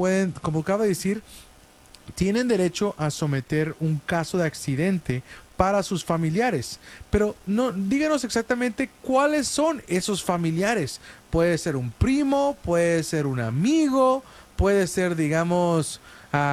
pueden, como acaba de decir, tienen derecho a someter un caso de accidente para sus familiares. Pero no, díganos exactamente cuáles son esos familiares. Puede ser un primo, puede ser un amigo, puede ser, digamos,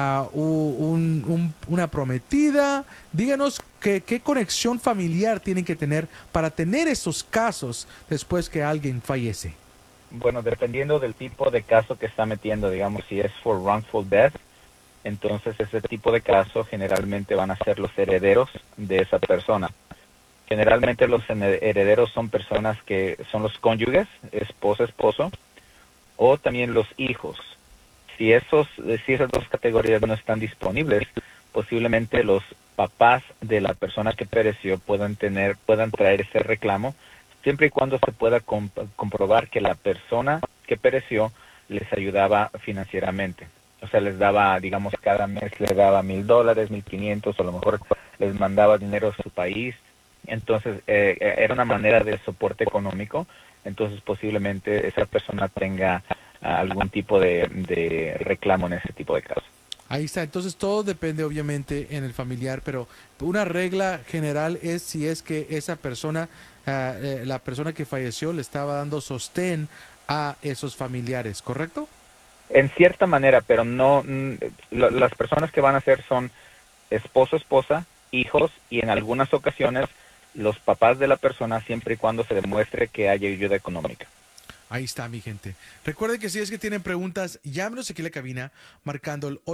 una prometida. Díganos qué conexión familiar tienen que tener para tener esos casos después que alguien fallece. Bueno, dependiendo del tipo de caso que está metiendo, digamos, si es for wrongful death, entonces ese tipo de caso generalmente van a ser los herederos de esa persona. Generalmente los herederos son personas que son los cónyuges, esposa, esposo, o también los hijos. Si esas dos categorías no están disponibles, posiblemente los papás de la persona que pereció puedan traer ese reclamo, siempre y cuando se pueda comprobar que la persona que pereció les ayudaba financieramente. O sea, les daba, digamos, cada mes les daba $1,000, 1,500, o a lo mejor les mandaba dinero a su país. Entonces, era una manera de soporte económico. Entonces, posiblemente esa persona tenga algún tipo de reclamo en ese tipo de casos. Ahí está, entonces todo depende obviamente en el familiar, pero una regla general es si es que esa persona, la persona que falleció, le estaba dando sostén a esos familiares, ¿correcto? En cierta manera, pero no, las personas que van a ser son esposo, esposa, hijos y en algunas ocasiones los papás de la persona, siempre y cuando se demuestre que haya ayuda económica. Ahí está, mi gente. Recuerden que si es que tienen preguntas, llámenos aquí a la cabina marcando el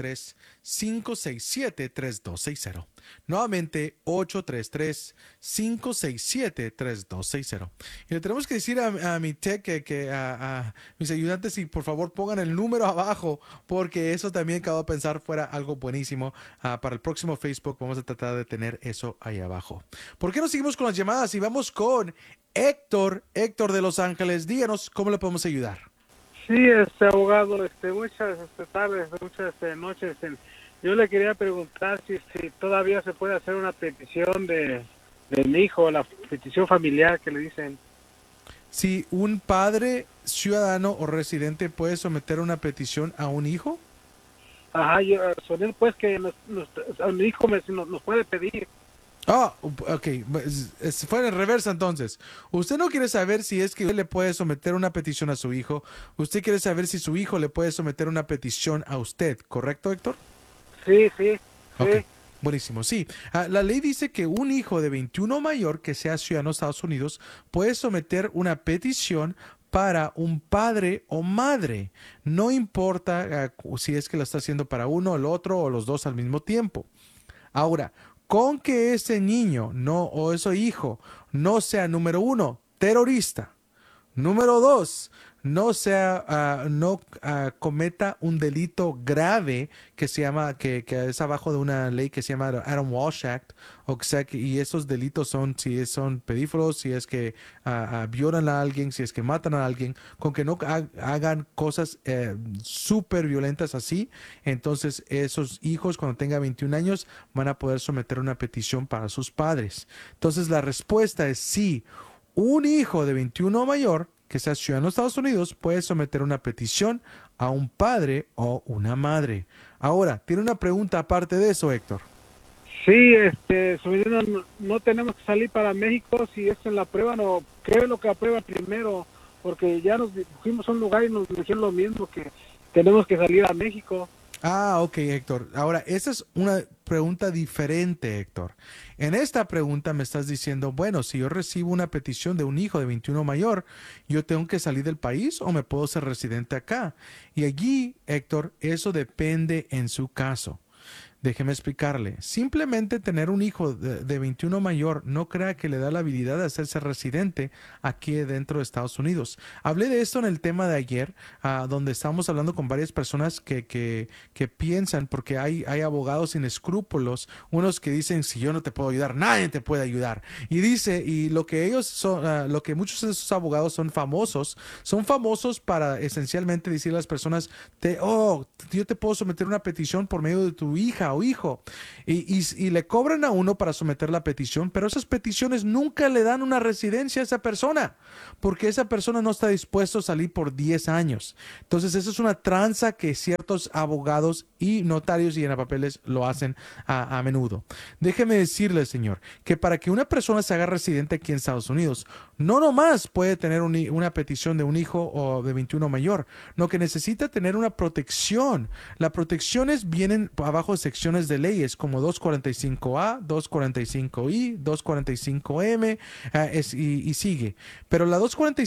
833-567-3260. Nuevamente, 833-567-3260. Y le tenemos que decir a mi tech, a mis ayudantes, si por favor pongan el número abajo, porque eso también acabo de pensar fuera algo buenísimo. Para el próximo Facebook vamos a tratar de tener eso ahí abajo. ¿Por qué no seguimos con las llamadas y vamos con Héctor de Los Ángeles? Díganos cómo le podemos ayudar. Sí, abogado, muchas tardes, muchas noches. Yo le quería preguntar si todavía se puede hacer una petición de mi hijo, la petición familiar que le dicen. Si un padre, ciudadano o residente puede someter una petición a un hijo. Ajá, yo soné pues que mi hijo nos puede pedir. Ah, ok. Fue en reversa entonces. Usted no quiere saber si es que usted le puede someter una petición a su hijo. Usted quiere saber si su hijo le puede someter una petición a usted, ¿correcto, Héctor? Sí, sí, Ok, sí. buenísimo. Sí, la ley dice que un hijo de 21 mayor que sea ciudadano de Estados Unidos puede someter una petición para un padre o madre. No importa si es que lo está haciendo para uno, el otro o los dos al mismo tiempo. Ahora, con que ese niño no o ese hijo no sea número uno, terrorista. Número dos, no cometa un delito grave que se llama, que es abajo de una ley que se llama Adam Walsh Act, o sea, y esos delitos son, si son pedófilos, si es que violan a alguien, si es que matan a alguien, con que no hagan cosas súper violentas así, entonces esos hijos cuando tengan 21 años van a poder someter una petición para sus padres. Entonces la respuesta es sí. Un hijo de 21 o mayor que sea ciudadano de Estados Unidos puede someter una petición a un padre o una madre. Ahora, tiene una pregunta aparte de eso, Héctor. Sí, sobrino, no tenemos que salir para México si es en la prueba, no, ¿qué es lo que aprueba primero? Porque ya nos fuimos a un lugar y nos dijeron lo mismo, que tenemos que salir a México. Ah, ok, Héctor. Ahora, esa es una pregunta diferente, Héctor. En esta pregunta me estás diciendo, bueno, si yo recibo una petición de un hijo de 21 mayor, ¿yo tengo que salir del país o me puedo ser residente acá? Y allí, Héctor, eso depende en su caso. Déjeme explicarle. Simplemente tener un hijo de 21 mayor no crea que le da la habilidad de hacerse residente aquí dentro de Estados Unidos. Hablé de esto en el tema de ayer, donde estábamos hablando con varias personas que piensan, porque hay abogados sin escrúpulos, unos que dicen, si yo no te puedo ayudar, nadie te puede ayudar. Y dice, y lo que ellos son, lo que muchos de esos abogados son famosos para esencialmente decir a las personas, yo te puedo someter una petición por medio de tu hija hija o hijo. Y le cobran a uno para someter la petición, pero esas peticiones nunca le dan una residencia a esa persona, porque esa persona no está dispuesto a salir por 10 años. Entonces, esa es una tranza que ciertos abogados y notarios y llenapapeles lo hacen a menudo. Déjeme decirle, señor, que para que una persona se haga residente aquí en Estados Unidos, no nomás puede tener una petición de un hijo o de 21 mayor, no, que necesita tener una protección. Las protecciones vienen abajo de secciones de leyes como 245A, 245I, 245M y sigue. Pero la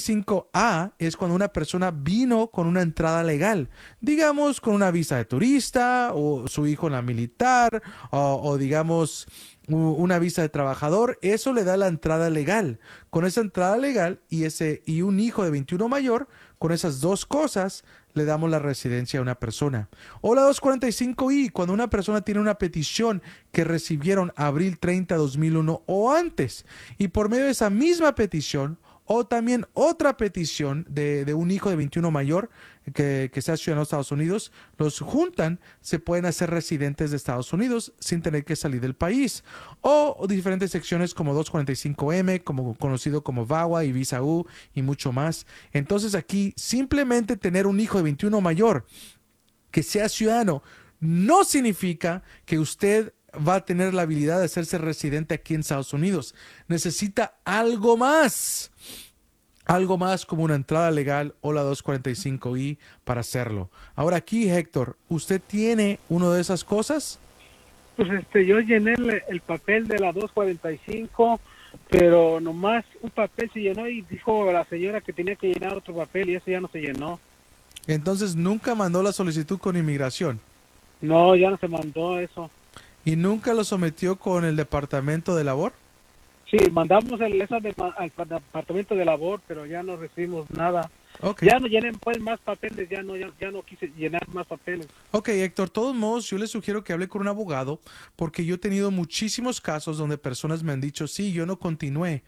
245A es cuando una persona vino con una entrada legal, digamos con una visa de turista o su hijo en la militar o digamos una visa de trabajador. Eso le da la entrada legal. Con esa entrada legal y un hijo de 21 mayor, con esas dos cosas le damos la residencia a una persona. O la 245I, cuando una persona tiene una petición que recibieron abril 30, 2001 o antes, y por medio de esa misma petición o también otra petición de un hijo de 21 mayor que sea ciudadano de Estados Unidos, los juntan, se pueden hacer residentes de Estados Unidos sin tener que salir del país. O diferentes secciones como 245M, como conocido como VAWA y Visa U y mucho más. Entonces aquí simplemente tener un hijo de 21 mayor que sea ciudadano no significa que usted va a tener la habilidad de hacerse residente aquí en Estados Unidos. Necesita algo más. Algo más como una entrada legal o la 245I para hacerlo. Ahora aquí, Héctor, ¿usted tiene una de esas cosas? Pues yo llené el papel de la 245, pero nomás un papel se llenó y dijo la señora que tenía que llenar otro papel y ese ya no se llenó. Entonces, ¿nunca mandó la solicitud con inmigración? No, ya no se mandó eso. ¿Y nunca lo sometió con el Departamento de Labor? Sí, mandamos al departamento de labor, pero ya no recibimos nada. Okay. Ya no llenen pues más papeles, ya no quise llenar más papeles. Ok, Héctor, de todos modos, yo le sugiero que hable con un abogado, porque yo he tenido muchísimos casos donde personas me han dicho, sí, yo no continué.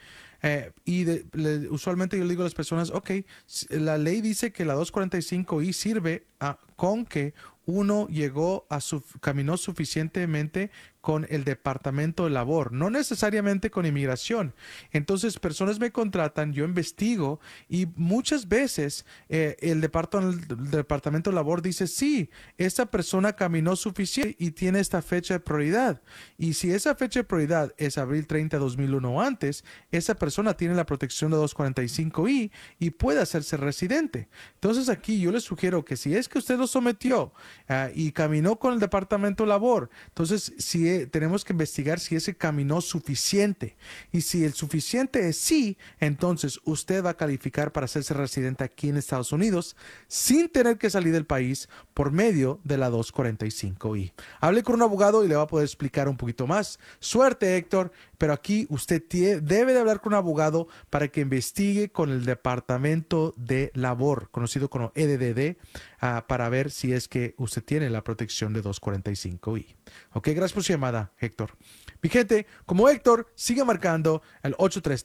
Usualmente yo le digo a las personas, ok, la ley dice que la 245I sirve con que uno caminó suficientemente con el Departamento de Labor, no necesariamente con inmigración. Entonces, personas me contratan, yo investigo y muchas veces el Departamento de Labor dice, sí, esta persona caminó suficiente y tiene esta fecha de prioridad. Y si esa fecha de prioridad es abril 30, 2001 o antes, esa persona tiene la protección de 245I y puede hacerse residente. Entonces, aquí yo le sugiero que si es que usted lo sometió y caminó con el Departamento de Labor, entonces tenemos que investigar si ese caminó suficiente. Y si el suficiente es sí, entonces usted va a calificar para hacerse residente aquí en Estados Unidos sin tener que salir del país por medio de la 245I. Hable con un abogado y le va a poder explicar un poquito más. Suerte, Héctor, pero aquí usted debe de hablar con un abogado para que investigue con el Departamento de Labor, conocido como EDDD, para ver si es que usted tiene la protección de 245I. Ok, gracias por su llamada, Héctor. Mi gente, como Héctor, sigue marcando el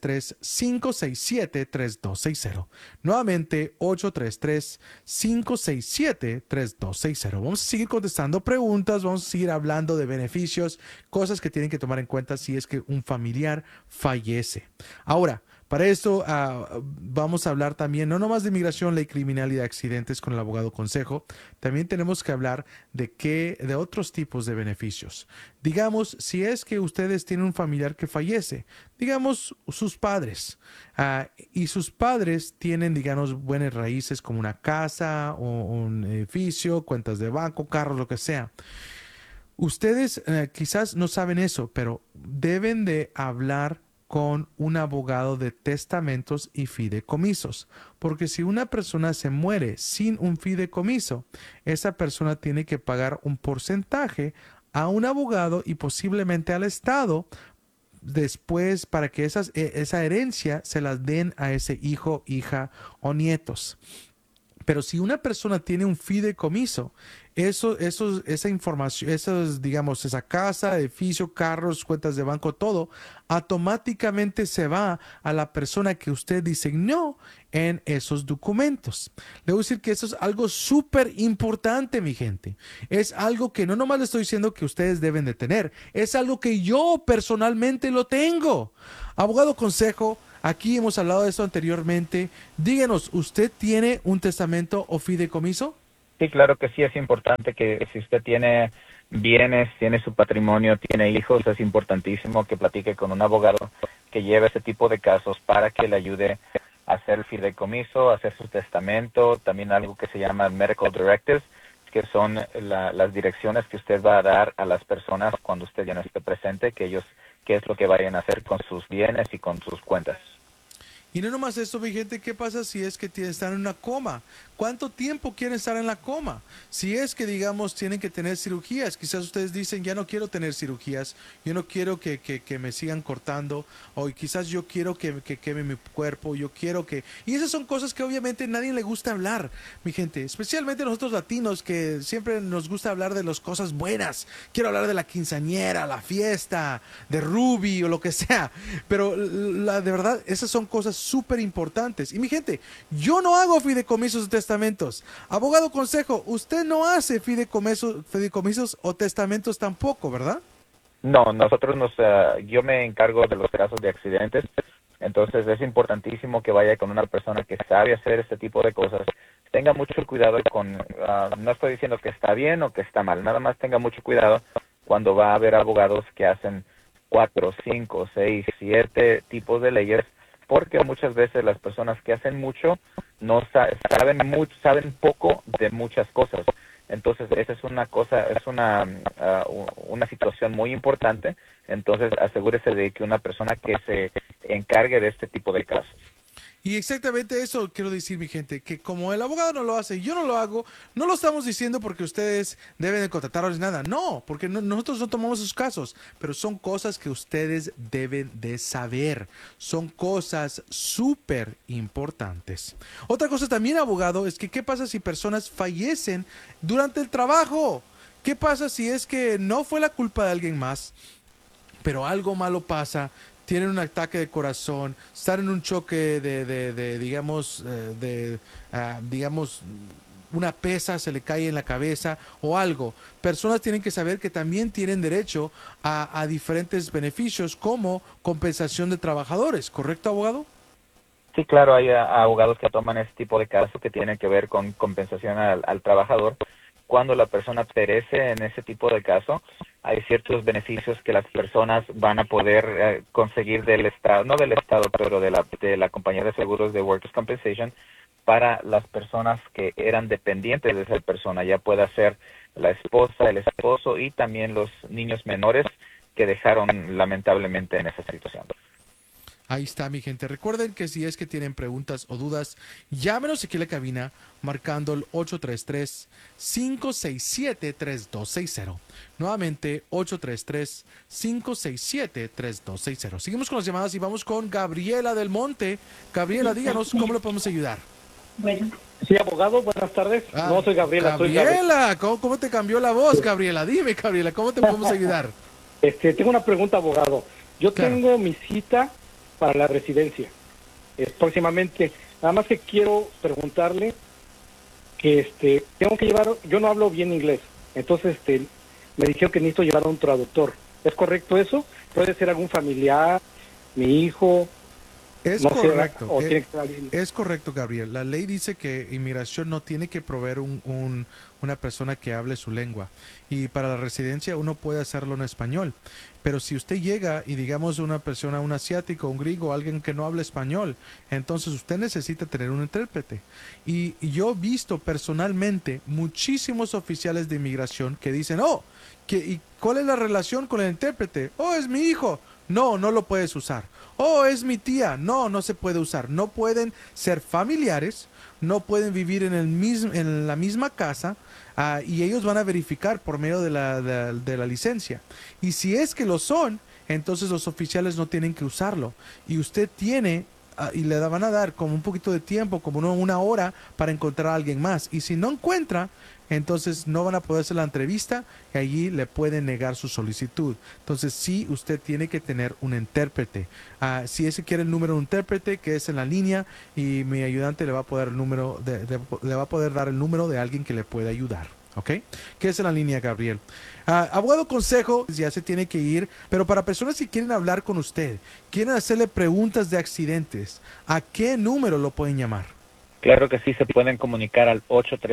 833-567-3260. Nuevamente, 833-567-3260. Vamos a seguir contestando preguntas, vamos a seguir hablando de beneficios, cosas que tienen que tomar en cuenta si es que un familiar fallece. Ahora, para esto vamos a hablar también no nomás de inmigración, ley criminal y de accidentes con el abogado consejo. También tenemos que hablar de otros tipos de beneficios. Digamos, si es que ustedes tienen un familiar que fallece, digamos sus padres, y sus padres tienen, digamos, buenas raíces como una casa o un edificio, cuentas de banco, carros, lo que sea. Ustedes quizás no saben eso, pero deben de hablar con un abogado de testamentos y fideicomisos, porque si una persona se muere sin un fideicomiso, esa persona tiene que pagar un porcentaje a un abogado y posiblemente al Estado después para que esa herencia se las den a ese hijo, hija o nietos. Pero si una persona tiene un fideicomiso, esa información, digamos, esa casa, edificio, carros, cuentas de banco, todo, automáticamente se va a la persona que usted designó en esos documentos. Le voy a decir que eso es algo súper importante, mi gente. Es algo que no nomás le estoy diciendo que ustedes deben de tener, es algo que yo personalmente lo tengo. Abogado consejo. Aquí hemos hablado de eso anteriormente. Díganos, ¿usted tiene un testamento o fideicomiso? Sí, claro que sí, es importante que si usted tiene bienes, tiene su patrimonio, tiene hijos, es importantísimo que platique con un abogado que lleve ese tipo de casos para que le ayude a hacer el fideicomiso, a hacer su testamento, también algo que se llama medical directives, que son las direcciones que usted va a dar a las personas cuando usted ya no esté presente, que ellos qué es lo que vayan a hacer con sus bienes y con sus cuentas. Y no nomás esto, mi gente, ¿qué pasa si es que están en una coma? ¿Cuánto tiempo quieren estar en la coma? Si es que, digamos, tienen que tener cirugías, quizás ustedes dicen, ya no quiero tener cirugías, yo no quiero que me sigan cortando, o quizás yo quiero que queme mi cuerpo, yo quiero que... Y esas son cosas que obviamente a nadie le gusta hablar, mi gente, especialmente nosotros latinos que siempre nos gusta hablar de las cosas buenas. Quiero hablar de la quinceañera, la fiesta, de Ruby o lo que sea, pero de verdad, esas son cosas súper importantes. Y mi gente, yo no hago fideicomisos o testamentos. Abogado consejo, usted no hace fideicomisos o testamentos tampoco, ¿verdad? No, yo me encargo de los casos de accidentes, entonces es importantísimo que vaya con una persona que sabe hacer este tipo de cosas. Tenga mucho cuidado no estoy diciendo que está bien o que está mal, nada más tenga mucho cuidado cuando va a haber abogados que hacen 4, 5, 6, 7 tipos de leyes, porque muchas veces las personas que hacen mucho no saben poco de muchas cosas. Entonces, esa es una situación muy importante. Entonces, asegúrese de que una persona que se encargue de este tipo de casos. Y exactamente eso quiero decir, mi gente, que como el abogado no lo hace, yo no lo hago, no lo estamos diciendo porque ustedes deben de contratarlos ni nada, no, porque nosotros no tomamos esos casos, pero son cosas que ustedes deben de saber, son cosas súper importantes. Otra cosa también, abogado, es que qué pasa si personas fallecen durante el trabajo, qué pasa si es que no fue la culpa de alguien más, pero algo malo pasa, tienen un ataque de corazón, están en un choque digamos, una pesa se le cae en la cabeza o algo. Personas tienen que saber que también tienen derecho a diferentes beneficios como compensación de trabajadores, ¿correcto, abogado? Sí, claro, hay abogados que toman ese tipo de casos que tienen que ver con compensación al trabajador. Cuando la persona perece en ese tipo de caso, hay ciertos beneficios que las personas van a poder conseguir del Estado, no del Estado, pero de la compañía de seguros de Workers' Compensation, para las personas que eran dependientes de esa persona, ya pueda ser la esposa, el esposo y también los niños menores que dejaron lamentablemente en esa situación. Ahí está, mi gente. Recuerden que si es que tienen preguntas o dudas, llámenos aquí a la cabina marcando el 833-567-3260. Nuevamente, 833-567-3260. Seguimos con las llamadas y vamos con Gabriela del Monte. Gabriela, díganos cómo le podemos ayudar. Bueno. Sí, abogado, buenas tardes. No soy Gabriela, soy Gabriela. ¿Cómo te cambió la voz, Gabriela? Dime, Gabriela, ¿cómo te podemos ayudar? Tengo una pregunta, abogado. Yo tengo mi cita para la residencia próximamente. Nada más que quiero preguntarle que tengo que llevar, yo no hablo bien inglés, entonces me dijeron que necesito llevar a un traductor. ¿Es correcto eso? ¿Puede ser algún familiar, mi hijo? Es no correcto. Sé, o tiene que ser alguien. Es correcto, Gabriel. La ley dice que inmigración no tiene que proveer una persona que hable su lengua. Y para la residencia uno puede hacerlo en español. Pero si usted llega y digamos una persona, un asiático, un griego, alguien que no habla español, entonces usted necesita tener un intérprete. Y yo he visto personalmente muchísimos oficiales de inmigración que dicen, ¿y cuál es la relación con el intérprete? Es mi hijo. No lo puedes usar. Es mi tía. No se puede usar. No pueden ser familiares, no pueden vivir en la misma casa, y ellos van a verificar por medio de la licencia. Y si es que lo son, entonces los oficiales no tienen que usarlo. Y usted tiene y le van a dar como un poquito de tiempo, como una hora para encontrar a alguien más. Y si no encuentra, entonces no van a poder hacer la entrevista y allí le pueden negar su solicitud. Entonces sí, usted tiene que tener un intérprete. Si ese quiere el número de un intérprete, que es en la línea, y mi ayudante le va a poder le va a poder dar el número de alguien que le pueda ayudar. ¿Ok? ¿Qué es en la línea, Gabriel? Abogado Consejo ya se tiene que ir, pero para personas que quieren hablar con usted, quieren hacerle preguntas de accidentes, ¿a qué número lo pueden llamar? Claro que sí, se pueden comunicar al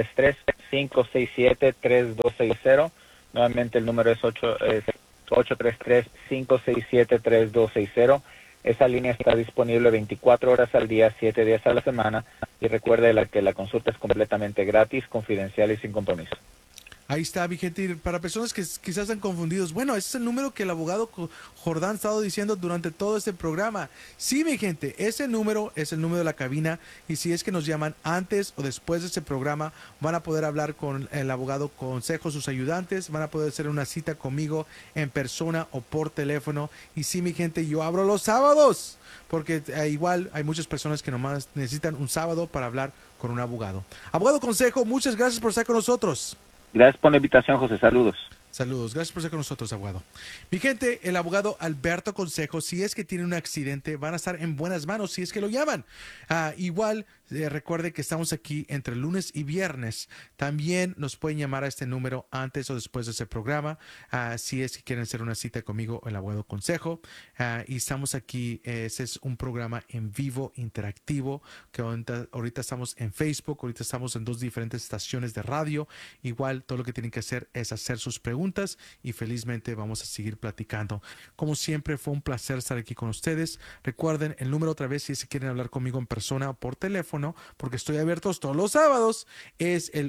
833-567-3260. Nuevamente el número es 833-567-3260. Esa línea está disponible 24 horas al día, 7 días a la semana. Y recuerde que la consulta es completamente gratis, confidencial y sin compromiso. Ahí está, mi gente. Para personas que quizás están confundidos, bueno, ese es el número que el abogado Jordán ha estado diciendo durante todo este programa. Sí, mi gente, ese número es el número de la cabina, y si es que nos llaman antes o después de este programa, van a poder hablar con el abogado Consejo, sus ayudantes, van a poder hacer una cita conmigo en persona o por teléfono. Y sí, mi gente, yo abro los sábados, porque igual hay muchas personas que nomás necesitan un sábado para hablar con un abogado. Abogado Consejo, muchas gracias por estar con nosotros. Gracias por la invitación, José. Saludos. Saludos, gracias por estar con nosotros, abogado. Mi gente, el abogado Alberto Consejo, si es que tiene un accidente, van a estar en buenas manos si es que lo llaman. Igual, recuerde que estamos aquí entre lunes y viernes. También nos pueden llamar a este número antes o después de ese programa, si es que quieren hacer una cita conmigo, el abogado Consejo. Y estamos aquí, ese es un programa en vivo, interactivo, que ahorita estamos en Facebook, ahorita estamos en 2 diferentes estaciones de radio. Igual, todo lo que tienen que hacer es hacer sus preguntas y felizmente vamos a seguir platicando. Como siempre, fue un placer estar aquí con ustedes. Recuerden el número otra vez si se quieren hablar conmigo en persona o por teléfono, porque estoy abierto todos los sábados, es el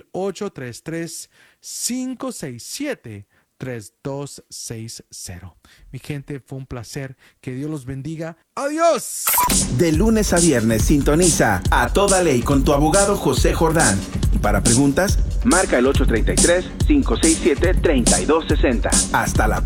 833-567-3260. Mi gente, fue un placer. Que Dios los bendiga. ¡Adiós! De lunes a viernes sintoniza A Toda Ley con tu abogado José Jordán. Y para preguntas, marca el 833-567-3260. Hasta la próxima.